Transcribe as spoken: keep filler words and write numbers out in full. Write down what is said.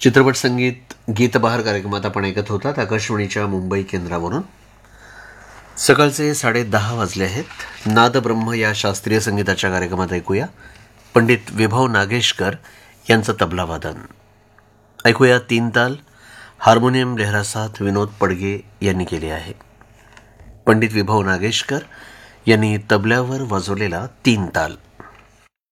चित्रपट संगीत गीतबहार कार्यक्रमात आपण ऐकत होतात आकाशवाणीच्या मुंबई केंद्रावरून. सकाळचे साडे दहा वाजले आहेत. नादब्रह्म या शास्त्रीय संगीताच्या कार्यक्रमात ऐकूया पंडित विभव नागेशकर यांचं तबलावादन. ऐकूया तीन ताल. हार्मोनियम लेहरासाथ विनोद पडगे यांनी केले आहे. पंडित विभव नागेशकर यांनी तबल्यावर वाजवलेला तीन ताल.